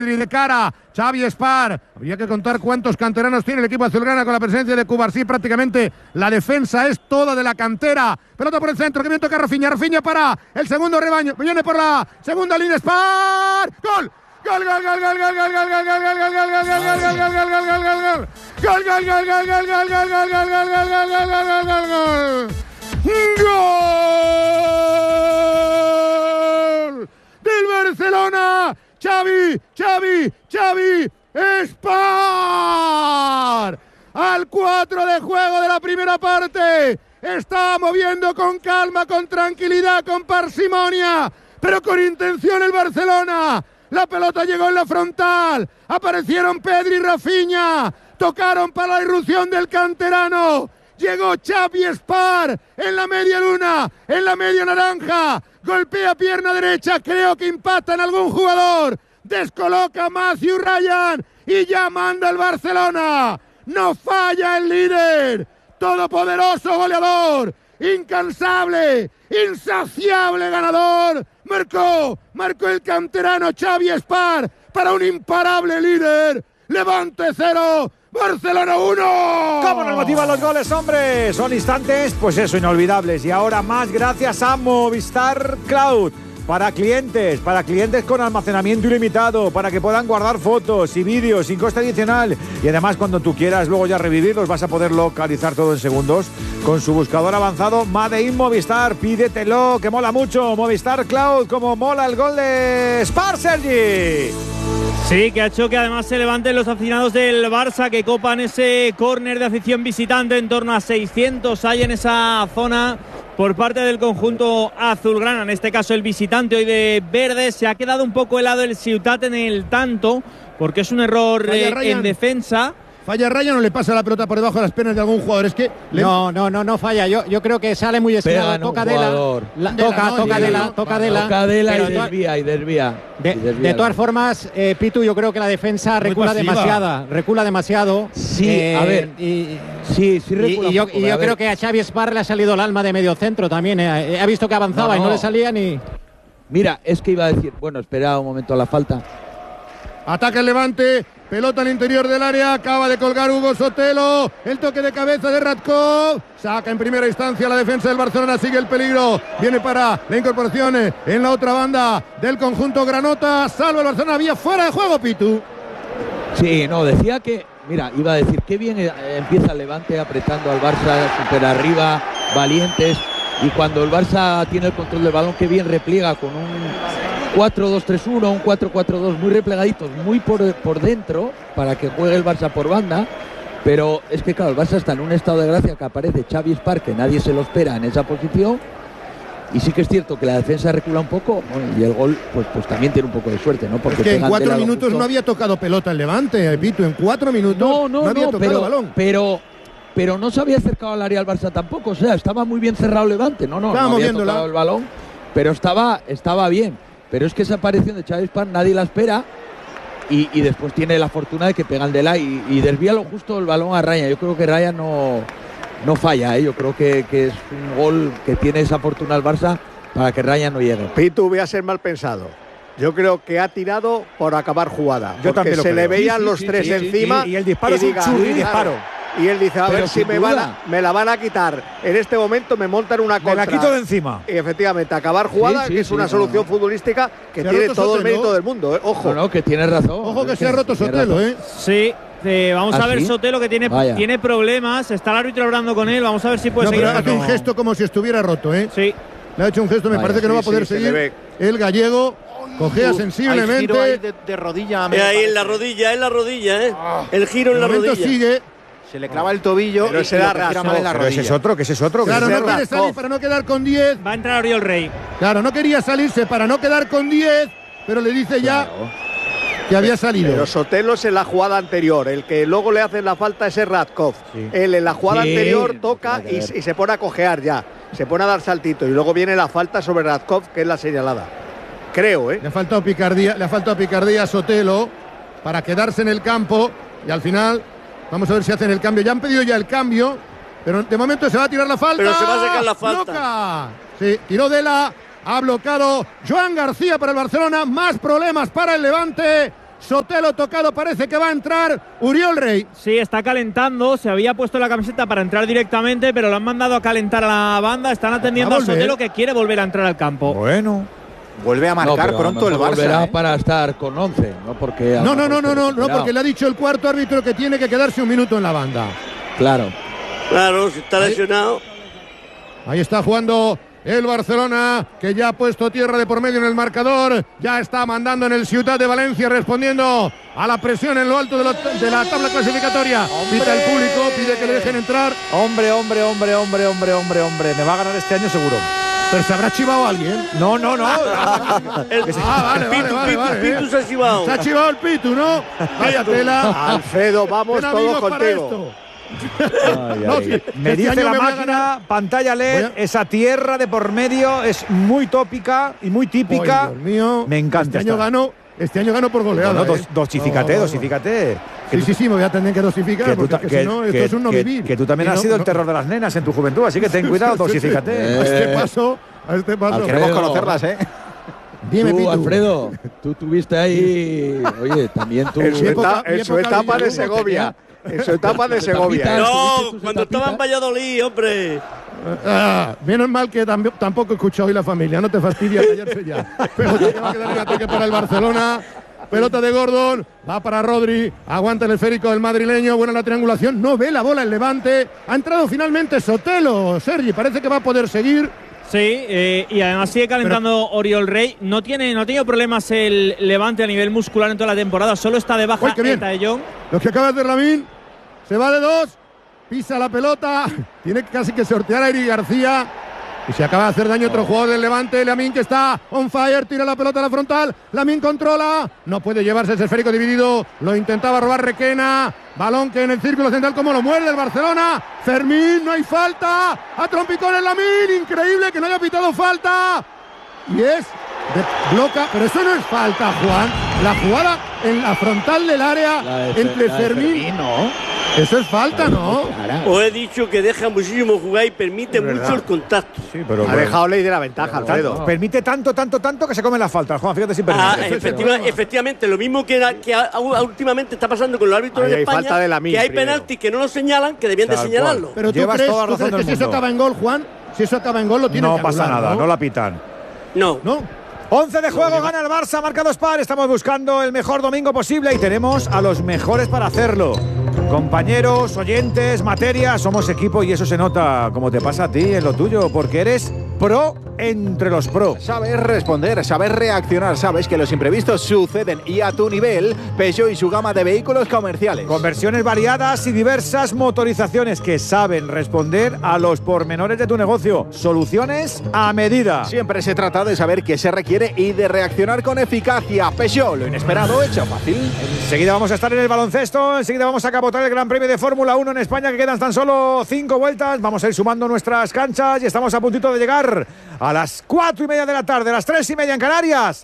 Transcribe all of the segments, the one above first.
de cara, Xavi Espar. Habría que contar cuántos canteranos tiene el equipo azulgrana con la presencia de Cubarsí. Prácticamente la defensa es toda de la cantera. Pelota por el centro, que bien toca Rafinha. Rafinha para el segundo rebaño. Viene por la segunda línea Espar. ¡Gol! ¡Gol, gol, gol, gol, gol, gol, gol, gol, gol, gol, gol, gol, gol, gol, gol, gol, gol, gol, gol, gol! ¡Gol, gol, gol, gol, gol, gol, gol, gol, gol, gol, gol, gol, gol, gol, gol! ¡Gol! ¡Del Barcelona! Xavi Espar. Al 4 de juego de la primera parte. Está moviendo con calma, con tranquilidad, con parsimonia, pero con intención el Barcelona. La pelota llegó en la frontal. Aparecieron Pedri y Rafinha. Tocaron para la irrupción del canterano. Llegó Xavi Espar en la media luna, en la media naranja. Golpea pierna derecha, creo que impacta en algún jugador. Descoloca a Matthew Ryan y ya manda el Barcelona. No falla el líder. Todopoderoso goleador. Incansable, insaciable ganador. Marcó el canterano Xavi Espar para un imparable líder. Levante 0. Barcelona 1. ¿Cómo nos motivan los goles, hombre? Son instantes, pues eso, inolvidables. Y ahora más gracias a Movistar Cloud. Para clientes con almacenamiento ilimitado, para que puedan guardar fotos y vídeos sin coste adicional. Y además, cuando tú quieras luego ya revivirlos, vas a poder localizar todo en segundos con su buscador avanzado Made in Movistar. Pídetelo, que mola mucho. Movistar Cloud, como mola el gol de Spar, Sergi. Sí, que ha hecho que además se levanten los aficionados del Barça, que copan ese córner de afición visitante. En torno a 600 hay en esa zona por parte del conjunto azulgrana, en este caso el visitante hoy de verde. Se ha quedado un poco helado el Ciutat en el tanto, porque es un error en defensa. Falla Ryan, no le pasa la pelota por debajo de las piernas de algún jugador. Es que no falla. Yo creo que sale muy estirado. Toca Dela y desvía. De todas formas, Pitu, yo creo que la defensa recula demasiado. Sí, a ver. Sí, recula y yo creo que a Xavi Espar le ha salido el alma de medio centro también. Ha visto que avanzaba y no le salía ni. Mira, es que iba a decir, bueno, espera un momento la falta. Ataca el Levante. Pelota al interior del área, acaba de colgar Hugo Sotelo, el toque de cabeza de Radkov, saca en primera instancia la defensa del Barcelona, sigue el peligro, viene para la incorporación en la otra banda del conjunto granota, salva el Barcelona, había fuera de juego, Pitu. Sí, no, decía que, mira, iba a decir, qué bien empieza el Levante apretando al Barça, súper arriba, valientes, y cuando el Barça tiene el control del balón, qué bien repliega con un 4-2-3-1, un 4-4-2 muy replegaditos, muy por dentro, para que juegue el Barça por banda. Pero es que claro, el Barça está en un estado de gracia, que aparece Xavi Espar, que nadie se lo espera en esa posición. Y sí que es cierto que la defensa recula un poco, bueno, y el gol pues también tiene un poco de suerte, ¿no? Porque es que en 4 minutos no había tocado pelota el Levante, Pito, en 4 minutos no había tocado el balón. Pero no se había acercado al área al Barça tampoco, o sea, estaba muy bien cerrado el Levante, no había tocado el balón, pero estaba bien. Pero es que esa aparición de Xavi Espar nadie la espera y después tiene la fortuna de que pegan de la y desvía lo justo el balón a Ryan. Yo creo que Ryan no falla, yo creo que es un gol que tiene esa fortuna el Barça para que Ryan no llegue. Pitu, voy a ser mal pensado. Yo creo que ha tirado por acabar jugada. Yo también lo creo. Se le veían los tres encima. Y el disparo es un churri disparo. Y él dice, a ver si me la van a quitar. En este momento me montan una contra. Me la quito de encima. Y efectivamente, acabar jugada, que es una solución futbolística que tiene todo el mérito del mundo. Ojo. No, que tienes razón. Ojo que se ha roto Sotelo, Sí. Vamos a ver Sotelo, que tiene problemas. Está el árbitro hablando con él. Vamos a ver si puede seguir. Pero hace un gesto como si estuviera roto, Sí. Le ha hecho un gesto, me parece que no va a poder seguir. El gallego cojea sensiblemente. Hay giro ahí de rodilla. Ahí en la rodilla, El giro en la rodilla. Sigue. Se le clava el tobillo, pero se da raso. Pero ese es otro. Claro, no quiere salir para no quedar con 10. Va a entrar Oriol Rey. Claro, no quería salirse para no quedar con 10, pero le dice ya que había salido. Pero Sotelo es en la jugada anterior. El que luego le hacen la falta es Radkov. Sí. Él en la jugada anterior toca y se pone a cojear ya. Se pone a dar saltito. Y luego viene la falta sobre Radkov, que es la señalada. Creo, Le ha faltado picardía a Sotelo para quedarse en el campo. Y al final, vamos a ver si hacen el cambio. Ya han pedido ya el cambio, pero de momento se va a tirar la falta. Pero se va a sacar la falta. ¡Loca! Sí, tiró Dela, ha bloqueado Joan García para el Barcelona. Más problemas para el Levante. Sotelo tocado, parece que va a entrar Uriol Rey. Sí, está calentando, se había puesto la camiseta para entrar directamente, pero lo han mandado a calentar a la banda. Están atendiendo a Sotelo, que quiere volver a entrar al campo. Bueno, vuelve a marcar pronto el Barça. Volverá para estar con 11, no porque no, porque le ha dicho el cuarto árbitro que tiene que quedarse un minuto en la banda. Claro, si está lesionado. Ahí está jugando el Barcelona, que ya ha puesto tierra de por medio en el marcador. Ya está mandando en el Ciutat de Valencia, respondiendo a la presión en lo alto de la tabla clasificatoria. Pita el público, pide que le dejen entrar. Hombre. Me va a ganar este año seguro. Pero se habrá chivado alguien. No. Pitu se ha chivado. Se ha chivado el Pitu, ¿no? Vaya tela. Alfredo, vamos todos contigo. Me dice la máquina, pantalla LED, esa tierra de por medio es muy tópica y muy típica. Dios mío, me encanta. Este año ganó por goleada. Dosifícate. Sí, me voy a tener que dosificar, porque si no, esto es un no vivir. Que tú también has sido el terror de las nenas en tu juventud, así que ten cuidado, dosifícate. A este paso. Queremos conocerlas, Dime, Pitu. Alfredo, tú tuviste ahí. Oye, también tú. En su etapa de Segovia. En su etapa de Segovia. No, cuando estaba en Valladolid, hombre. Menos mal que tampoco he escuchado hoy la familia. No te fastidia callarse ya. Pelota que va a quedar en ataque para el Barcelona. Pelota de Gordon. Va para Rodri. Aguanta el esférico del madrileño. Buena la triangulación. No ve la bola el Levante. Ha entrado finalmente Sotelo. Sergi, parece que va a poder seguir. Sí, y además sigue calentando Oriol Rey. No ha tenido problemas el Levante a nivel muscular en toda la temporada. Solo está de baja Eta de Jong. Lo que acaba de hacer Lamine. Se va de dos. Pisa la pelota. Tiene casi que sortear a Eric García. Y se acaba de hacer daño otro jugador del Levante. Lamine, que está on fire. Tira la pelota a la frontal. Lamine controla. No puede llevarse ese esférico dividido. Lo intentaba robar Requena. Balón que en el círculo central, como lo muerde el Barcelona. Fermín, no hay falta. A trompicones Lamine. Increíble que no haya pitado falta. Y es bloca, pero eso no es falta, Juan. La jugada en la frontal del área entre Fermín. Eso es falta, ¿no? Os he dicho que deja muchísimo jugar y permite mucho el contacto. Sí, pero ha dejado ley de la ventaja, Alfredo. Permite tanto que se comen las faltas, Juan, fíjate si permite. Efectivamente, lo mismo que últimamente está pasando con los árbitros en España, falta de Lamine, que hay penaltis que no lo señalan, que debían de señalarlo. Pero ¿tú crees que si eso acaba en gol, Juan? Si eso acaba en gol, lo tiene que anular, no pasa nada, no la pitan. No. 11 de juego, gana el Barça, marca 2 par. Estamos buscando el mejor domingo posible y tenemos a los mejores para hacerlo. Compañeros, oyentes, materia, somos equipo y eso se nota, como te pasa a ti en lo tuyo, porque eres pro entre los pro. Sabes responder, sabes reaccionar, sabes que los imprevistos suceden y a tu nivel, Peugeot y su gama de vehículos comerciales. Con versiones variadas y diversas motorizaciones que saben responder a los pormenores de tu negocio. Soluciones a medida. Siempre se trata de saber qué se requiere y de reaccionar con eficacia. Peugeot, lo inesperado hecho fácil. Enseguida vamos a estar en el baloncesto, enseguida vamos a capotar el Gran Premio de Fórmula 1 en España, que quedan tan solo 5 vueltas. Vamos a ir sumando nuestras canchas y estamos a puntito de llegar a las 4:30 de la tarde, a las 3:30 en Canarias.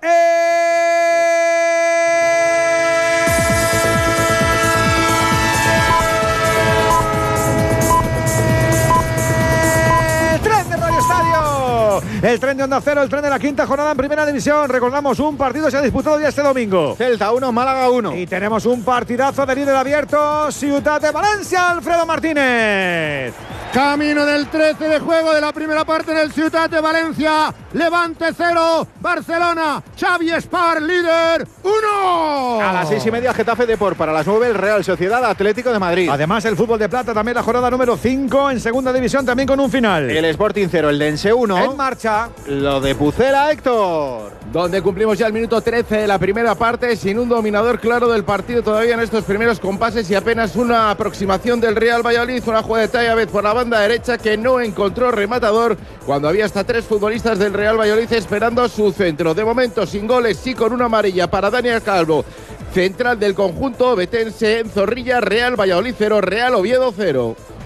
El tren de Onda Cero, el tren de la quinta jornada en Primera División. Recordamos, un partido se ha disputado ya este domingo. Celta 1, Málaga 1. Y tenemos un partidazo de líder abierto. Ciutat de Valencia, Alfredo Martínez. Camino del 13 de juego de la primera parte en el Ciutat de Valencia. Levante 0, Barcelona, Xavi Espar, líder 1. A las 6:30 Getafe Depor, para las 9 el Real Sociedad Atlético de Madrid. Además el fútbol de plata también la jornada número 5 en segunda división, también con un final. El Sporting 0, el Dense 1. En marcha. Lo de Pucela, Héctor. Donde cumplimos ya el minuto 13 de la primera parte, sin un dominador claro del partido todavía en estos primeros compases y apenas una aproximación del Real Valladolid. Una jugada de Tayabez por la banda derecha que no encontró rematador cuando había hasta 3 futbolistas del Real Valladolid esperando su centro. De momento sin goles, sí con una amarilla para Daniel Calvo, central del conjunto betense en Zorrilla. Real Valladolid 0, Real Oviedo 0.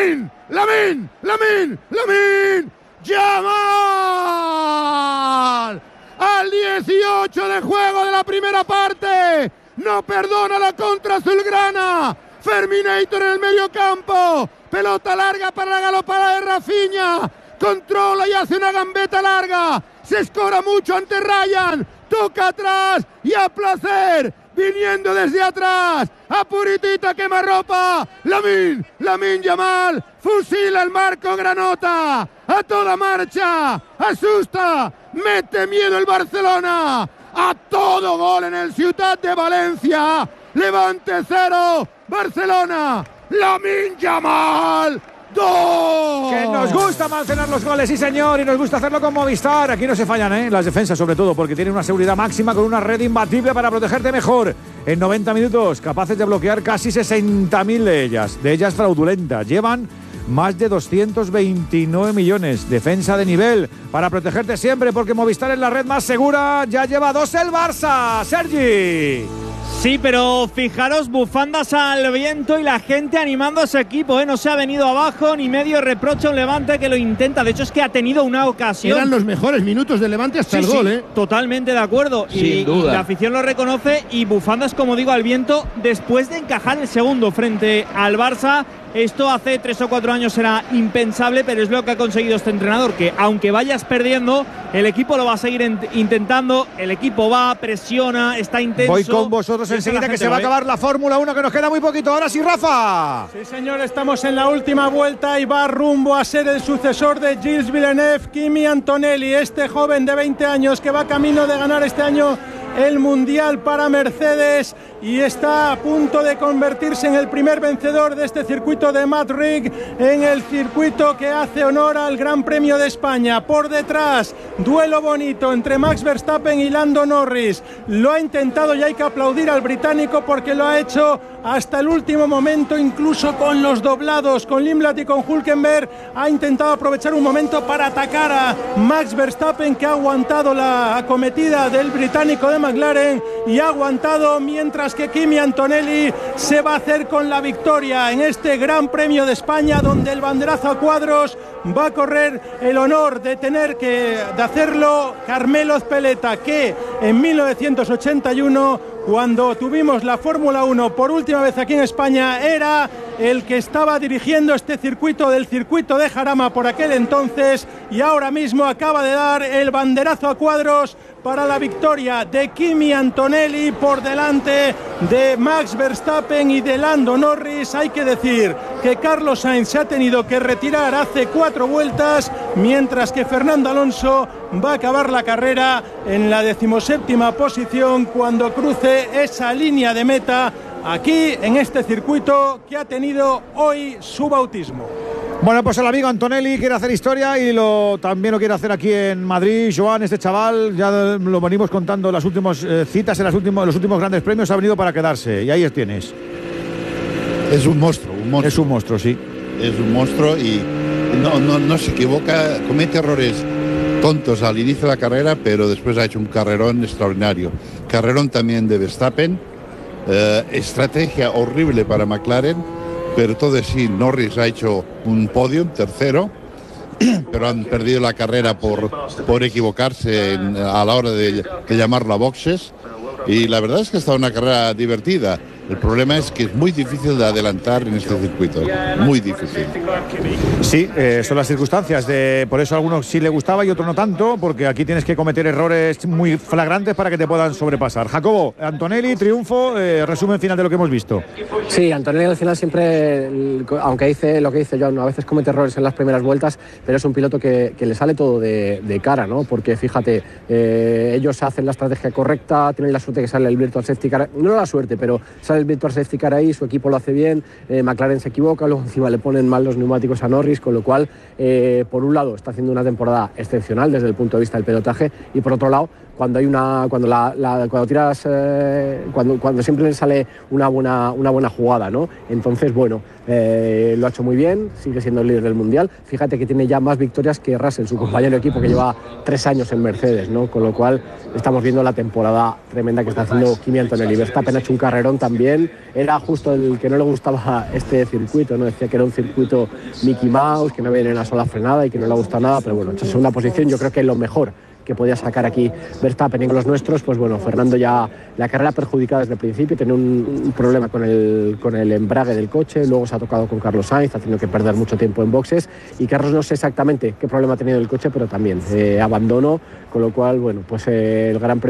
Lamine Yamal. Al 18 de juego de la primera parte. No perdona la contra azulgrana. Ferminator en el medio campo. Pelota larga para la galopada de Rafinha. Controla y hace una gambeta larga. Se escora mucho ante Ryan. Toca atrás y a placer. Viniendo desde atrás. A puritita quemarropa. Lamine Yamal. Fusila el marco granota. A toda marcha. Asusta. Mete miedo el Barcelona. A todo gol en el Ciutat de Valencia. Levante 0. Barcelona. Lamine Yamal. ¡2! Que nos gusta mantener los goles, sí señor, y nos gusta hacerlo con Movistar. Aquí no se fallan, las defensas sobre todo, porque tienen una seguridad máxima con una red imbatible para protegerte mejor. En 90 minutos, capaces de bloquear casi 60.000 de ellas fraudulentas. Llevan más de 229 millones. Defensa de nivel para protegerte siempre, porque Movistar es la red más segura. Ya lleva 2 el Barça. Sergi. Sí, pero fijaros, bufandas al viento y la gente animando a su equipo, No se ha venido abajo, ni medio reproche a un Levante que lo intenta. De hecho, es que ha tenido una ocasión. Eran los mejores minutos del Levante hasta el gol, Totalmente de acuerdo. Sin duda. Y la afición lo reconoce y bufandas, como digo, al viento después de encajar el segundo frente al Barça. Esto hace 3 o 4 años era impensable, pero es lo que ha conseguido este entrenador, que aunque vayas perdiendo, el equipo lo va a seguir intentando, el equipo va, presiona, está intenso. Voy con vosotros enseguida, que se va a acabar la Fórmula 1, que nos queda muy poquito. Ahora sí, Rafa. Sí, señor, estamos en la última vuelta y va rumbo a ser el sucesor de Gilles Villeneuve, Kimi Antonelli, este joven de 20 años que va camino de ganar este año el Mundial para Mercedes y está a punto de convertirse en el primer vencedor de este circuito de Madrid, en el circuito que hace honor al Gran Premio de España. Por detrás, duelo bonito entre Max Verstappen y Lando Norris. Lo ha intentado y hay que aplaudir al británico porque lo ha hecho hasta el último momento, incluso con los doblados, con Limlat y con Hülkenberg. Ha intentado aprovechar un momento para atacar a Max Verstappen, que ha aguantado la acometida del británico de McLaren y ha aguantado, mientras que Kimi Antonelli se va a hacer con la victoria en este Gran Premio de España, donde el banderazo a cuadros va a correr el honor de hacerlo Carmelo Ezpeleta, que en 1981, cuando tuvimos la Fórmula 1 por última vez aquí en España, era el que estaba dirigiendo este circuito, del circuito de Jarama por aquel entonces, y ahora mismo acaba de dar el banderazo a cuadros para la victoria de Kimi Antonelli por delante de Max Verstappen y de Lando Norris. Hay que decir que Carlos Sainz se ha tenido que retirar hace 4 vueltas, mientras que Fernando Alonso va a acabar la carrera en la 17ª posición cuando cruce esa línea de meta aquí en este circuito que ha tenido hoy su bautismo. Bueno, pues el amigo Antonelli quiere hacer historia y también lo quiere hacer aquí en Madrid. Joan, este chaval, ya lo venimos contando las últimas citas en los últimos grandes premios, ha venido para quedarse y ahí tienes. Es un monstruo, Es un monstruo, sí. Es un monstruo y no se equivoca, comete errores tontos al inicio de la carrera, pero después ha hecho un carrerón extraordinario. Carrerón también de Verstappen, estrategia horrible para McLaren, pero todo así. Norris ha hecho un podium, tercero, pero han perdido la carrera por equivocarse a la hora de llamarlo a boxes, y la verdad es que ha estado una carrera divertida. El problema es que es muy difícil de adelantar en este circuito, muy difícil. Sí, son las circunstancias, por eso a algunos sí le gustaba y otros no tanto, porque aquí tienes que cometer errores muy flagrantes para que te puedan sobrepasar. Jacobo, Antonelli, triunfo, resumen final de lo que hemos visto. Sí, Antonelli al final siempre, aunque dice lo que dice Joan, a veces comete errores en las primeras vueltas, pero es un piloto que le sale todo de cara, ¿no? Porque fíjate, ellos hacen la estrategia correcta, tienen la suerte que sale el Virtual Safety Car, no la suerte, pero sale el Virtual Safety Car ahí, su equipo lo hace bien, McLaren se equivoca, luego encima le ponen mal los neumáticos a Norris, con lo cual, por un lado, está haciendo una temporada excepcional desde el punto de vista del pilotaje, y por otro lado, cuando siempre le sale una buena jugada, ¿no? Entonces, bueno, lo ha hecho muy bien, sigue siendo el líder del Mundial. Fíjate que tiene ya más victorias que Russell, su compañero de equipo, que lleva 3 años en Mercedes, ¿no? Con lo cual estamos viendo la temporada tremenda que está haciendo Kimi Antonelli. Verstappen ha hecho un carrerón también también. Era justo el que no le gustaba este circuito, ¿no? Decía que era un circuito Mickey Mouse, que no había ni una sola frenada y que no le gusta nada, pero bueno, esta segunda posición yo creo que es lo mejor que podía sacar aquí Verstappen. Y con los nuestros, pues bueno, Fernando ya la carrera perjudicada desde el principio, tenía un problema con el embrague del coche, luego se ha tocado con Carlos Sainz, ha tenido que perder mucho tiempo en boxes, y Carlos no sé exactamente qué problema ha tenido el coche, pero también abandono, con lo cual, bueno, pues el Gran Premio